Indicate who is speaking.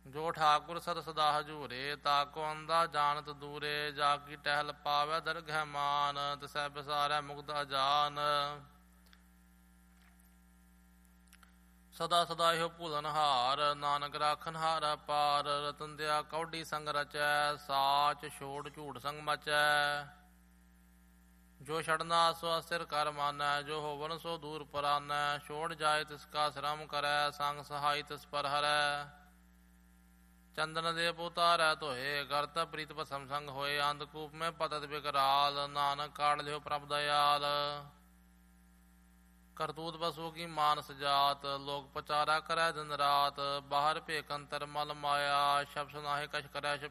Speaker 1: ਜੋ ਠਾਕੁਰ ਸਦ ਸਦਾ ਹਜੂਰੇ, ਤਾਕੋ ਅੰਦਾ ਜਾਣਤ ਦੂਰੇ। ਜਾ ਕੀ ਟਹਿਲ ਪਾਵੈ ਦਰਗਹਿ ਮਾਨ, ਤਿਸੈ ਬਿਸਾਰੈ ਮੁਕਤ ਅਜਾਨ। ਸਦਾ ਸਦਾ ਇਹੋ ਭੁਲਨ ਹਾਰ, ਨਾਨਕ ਰਾਖਨ ਹਾਰ ਪਾਰ। ਰਤਨ ਦਿਆ ਕੌਡੀ ਸੰਗ ਰਚੈ, ਸਾਚ ਛੋੜ ਝੂਠ ਸੰਗ ਮਚੈ। ਜੋ ਛੜਨਾ ਸੋ ਅਸਿਰ ਕਰ ਮਾਨੈ, ਜੋ ਹੋਵਨ ਸੋ ਦੂਰ ਪਰਾਨੈ। ਛੋੜ ਜਾਏ ਤਿਸ ਕਾ ਸ਼ਰਮ ਕਰੈ, ਸੰਗ ਸਹਾਈ ਤਿਸ ਪਰ ਹਰੈ। ਚੰਦਨ ਦੇ ਉਤਾਰੈ ਧੋਏ, ਕਰਤ ਪ੍ਰੀਤ ਭਸਮ ਸੰਗ ਹੋਏ। ਅੰਧਕੂਪ ਮੈਂ ਪਤਤ ਬਿਕਰਾਲ, ਨਾਨਕ ਕਾੜ ਲਿਓ ਪ੍ਰਭ ਦਇਆਲ। ਕਰਤੂਤ ਬਸੂ ਕੀ ਮਾਨਸ ਜਾਤ, ਲੋਕ ਪਚਾਰਾ ਕਰੈ ਦਿਨ ਰਾਤ। ਬਾਹਰ ਭੇਖ ਅੰਤਰ ਮਲ ਮਾਇਆ, ਸ਼ਬਦ ਨਾਹਿ ਕਛ ਕਰੈ